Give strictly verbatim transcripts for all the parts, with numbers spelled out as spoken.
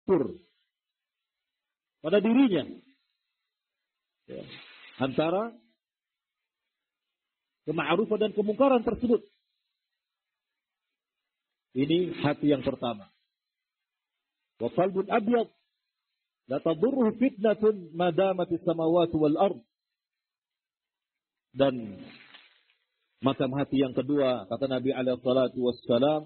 mengatur pada dirinya ya, antara kema'rufan dan kemungkaran tersebut. Ini hati yang pertama. Wa qalbun abyad la tadurruhu fitnatun ma damat as-samawati wal ard. Dan macam hati yang kedua, kata Nabi alaihi salatu wassalam,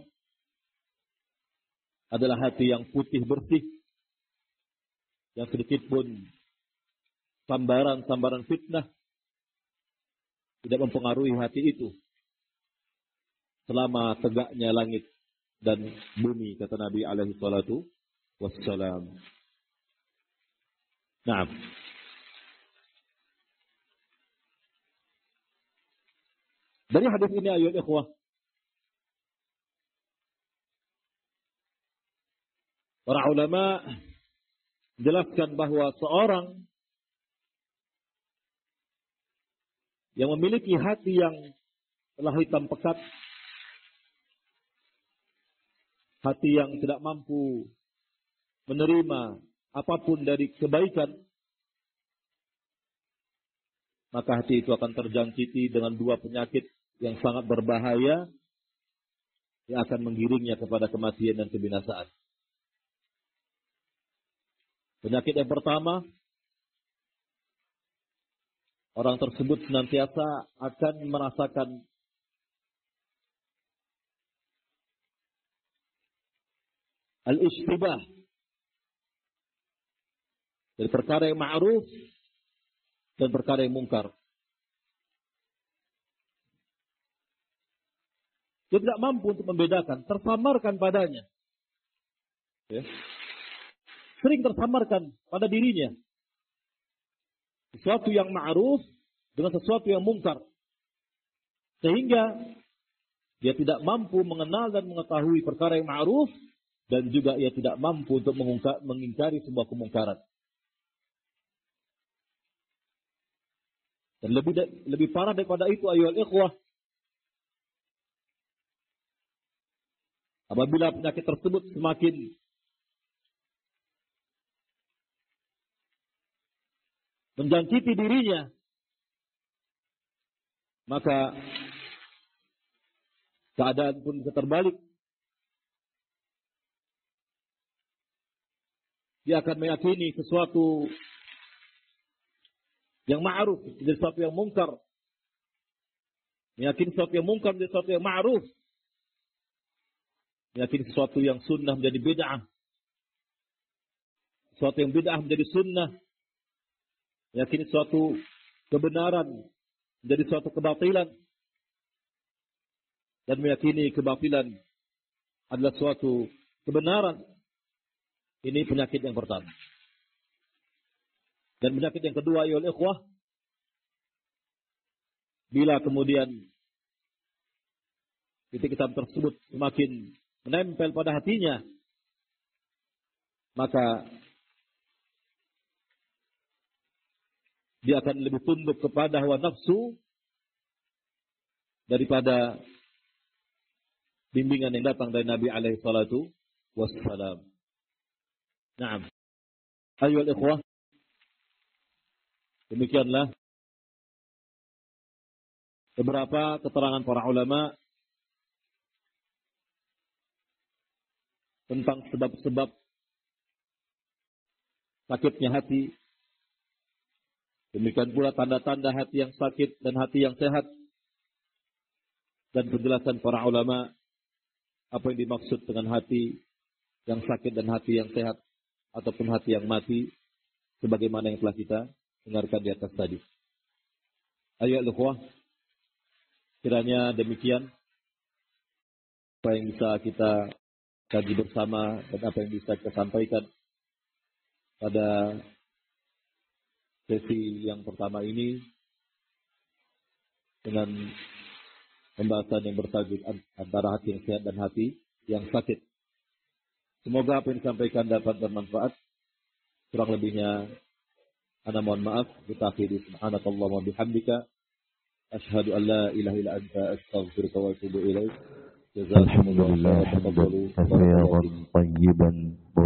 adalah hati yang putih bersih, yang sedikit pun sambaran-sambaran fitnah tidak mempengaruhi hati itu selama tegaknya langit dan bumi, kata Nabi alaihi salatu wassalam. Naam. Dari hadis ini ayat ikhwah, para ulama menjelaskan bahwa seorang yang memiliki hati yang telah hitam pekat, hati yang tidak mampu menerima apapun dari kebaikan, maka hati itu akan terjangkiti dengan dua penyakit yang sangat berbahaya yang akan menggiringnya kepada kematian dan kebinasaan. Penyakit yang pertama, orang tersebut senantiasa akan merasakan al-ishtibah dari perkara yang ma'ruf dan perkara yang mungkar. Dia tidak mampu untuk membedakan, tersamarkan padanya. Ya. Sering tersamarkan pada dirinya sesuatu yang ma'ruf dengan sesuatu yang mungkar. Sehingga dia tidak mampu mengenal dan mengetahui perkara yang ma'ruf, dan juga ia tidak mampu untuk mengingkari sebuah kemungkaran. Dan lebih lebih parah daripada itu ayyuhal ikhwah, apabila penyakit tersebut semakin menjangkiti dirinya, maka keadaan pun bisa terbalik. Dia akan meyakini sesuatu yang ma'ruf menjadi sesuatu yang mungkar. Meyakini sesuatu yang mungkar menjadi sesuatu yang ma'ruf. Meyakini sesuatu yang sunnah menjadi bid'ah. Sesuatu yang bid'ah menjadi sunnah. Meyakini suatu kebenaran menjadi suatu kebatilan. Dan meyakini kebatilan adalah suatu kebenaran. Ini penyakit yang pertama. Dan penyakit yang kedua, ayyuhal ikhwah, bila kemudian titik hitam tersebut semakin menempel pada hatinya, maka dia akan lebih tunduk kepada hawa nafsu daripada bimbingan yang datang dari Nabi alaihi salatu wassalam. Naam. Ayyuhal ikhwah, demikianlah beberapa keterangan para ulama tentang sebab-sebab sakitnya hati. Demikian pula tanda-tanda hati yang sakit dan hati yang sehat. Dan penjelasan para ulama apa yang dimaksud dengan hati yang sakit dan hati yang sehat, ataupun hati yang mati, sebagaimana yang telah kita dengarkan di atas tadi. Ayo ikhwah, kiranya demikian apa yang bisa kita kaji bersama dan apa yang bisa kita sampaikan pada sesi yang pertama ini dengan pembahasan yang bertajuk antara hati yang sehat dan hati yang sakit. Semoga apa yang disampaikan dapat bermanfaat. Kurang lebihnya ana mohon maaf. Kita akhiri subhanakallahumma bihamdika asyhadu an la ilaha illa anta astaghfiruka wa atubu ilaik. Jazakumullahu khairan.